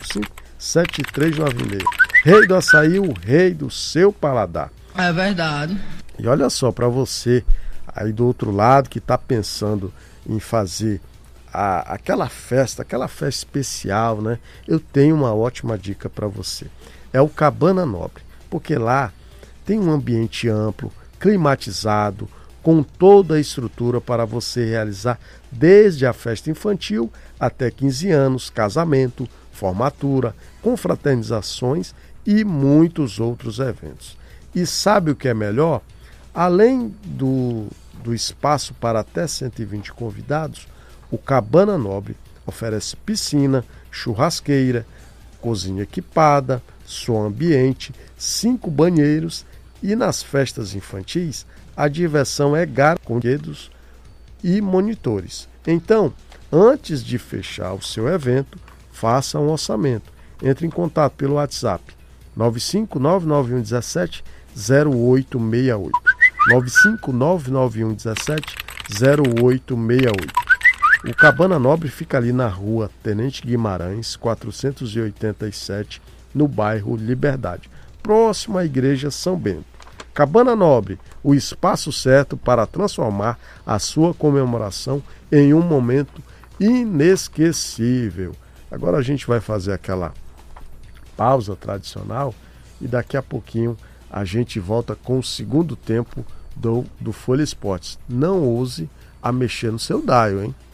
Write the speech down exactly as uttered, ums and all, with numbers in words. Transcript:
cinco, sete três nove seis. Rei do Açaí, o rei do seu paladar. É verdade. E olha só, para você aí do outro lado que está pensando em fazer a, aquela festa, aquela festa especial, né? Eu tenho uma ótima dica para você. É o Cabana Nobre, porque lá tem um ambiente amplo, climatizado, com toda a estrutura para você realizar desde a festa infantil até quinze anos, casamento, formatura, confraternizações e muitos outros eventos. E sabe o que é melhor? Além do, do espaço para até cento e vinte convidados, o Cabana Nobre oferece piscina, churrasqueira, cozinha equipada, som ambiente, cinco banheiros e nas festas infantis a diversão é gar com brinquedos e monitores. Então, antes de fechar o seu evento, faça um orçamento. Entre em contato pelo WhatsApp nove cinco nove nove um um sete zero oito seis oito. nove cinco nove nove um um sete zero oito seis oito. O Cabana Nobre fica ali na rua Tenente Guimarães, quatrocentos e oitenta e sete, no bairro Liberdade, próximo à Igreja São Bento. Cabana Nobre, o espaço certo para transformar a sua comemoração em um momento inesquecível. Agora a gente vai fazer aquela pausa tradicional e daqui a pouquinho a gente volta com o segundo tempo do, do Folha Esportes. Não ouse a mexer no seu dial, hein?